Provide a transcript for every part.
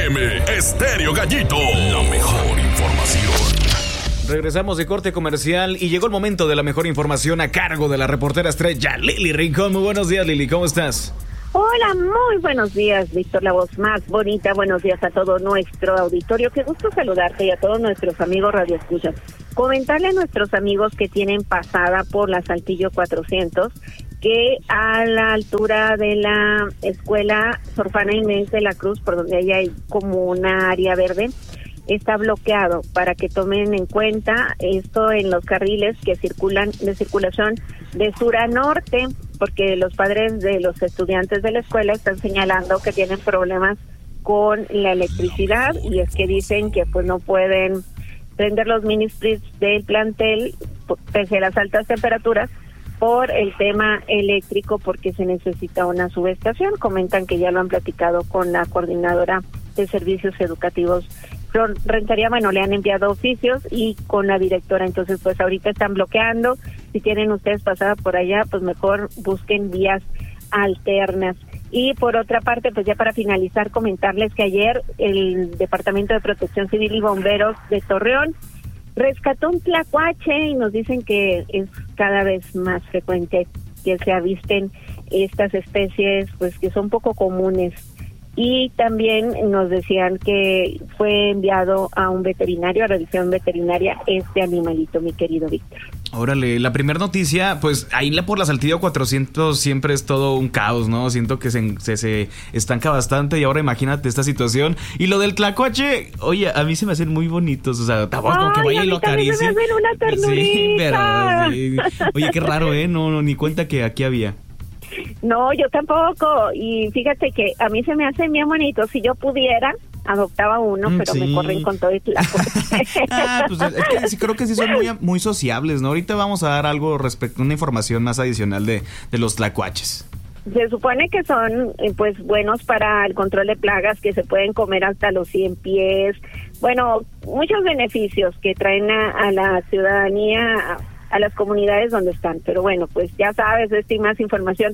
FM, Estéreo Gallito, la mejor información. Regresamos de corte comercial y llegó el momento de la mejor información a cargo de la reportera estrella Lili Rincón. Muy buenos días, Lili, ¿cómo estás? Hola, muy buenos días, Víctor, la voz más bonita. Buenos días a todo nuestro auditorio. Qué gusto saludarte y a todos nuestros amigos radioescuchas. Comentarle a nuestros amigos que tienen pasada por la Saltillo 400 que a la altura de la escuela Sor Juana Inés de la Cruz, por donde hay como una área verde, está bloqueado para que tomen en cuenta esto en los carriles que circulan de circulación de sur a norte, porque los padres de los estudiantes de la escuela están señalando que tienen problemas con la electricidad y es que dicen que pues no pueden prender los mini splits del plantel pese a las altas temperaturas por el tema eléctrico porque se necesita una subestación. Comentan que ya lo han platicado con la coordinadora de servicios educativos Rentería, bueno, le han enviado oficios y con la directora, entonces pues ahorita están bloqueando. Si tienen ustedes pasada por allá, pues mejor busquen vías alternas. Y por otra parte, pues ya para finalizar, comentarles que ayer el Departamento de Protección Civil y Bomberos de Torreón rescató un tlacuache y nos dicen que es cada vez más frecuente que se avisten estas especies, pues que son poco comunes. Y también nos decían que fue enviado a un veterinario, a revisión veterinaria, este animalito, mi querido Víctor. Órale, la primera noticia, pues ahí por la Saltillo 400 siempre es todo un caos, ¿no? Siento que se estanca bastante y ahora imagínate esta situación. Y lo del tlacuache, oye, a mí se me hacen muy bonitos, o sea, tampoco como que vaya y lo acaricie. Se me hacen una ternurita. Sí, pero, sí. Oye, qué raro, No, ni cuenta que aquí había. No, yo tampoco, y fíjate que a mí se me hacen bien bonitos. Si yo pudiera, adoptaba uno, pero sí, me corren con todo el tlacuache. Pues es que sí, creo que sí son muy sociables, ¿no? Ahorita vamos a dar algo respecto a una información más adicional de los tlacuaches. Se supone que son pues buenos para el control de plagas, que se pueden comer hasta los 100 pies. Bueno, muchos beneficios que traen a la ciudadanía, a las comunidades donde están. Pero bueno, pues ya sabes, y más información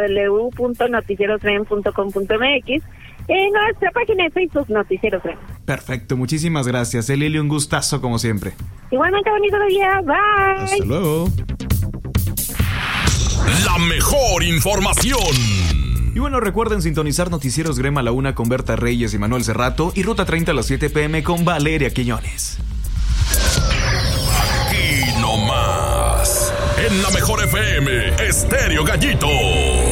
www.noticierosren.com.mx, en nuestra página de Facebook Noticieros Ren. Perfecto, muchísimas gracias, Lili, un gustazo como siempre. Igualmente, bonito día, bye. Hasta luego. La mejor información. Y bueno, recuerden sintonizar Noticieros Grema a la 1 con Berta Reyes y Manuel Cerrato y Ruta 30 a las 7 p.m. con Valeria Quiñones. Aquí nomás, en la mejor FM, Estéreo Gallito.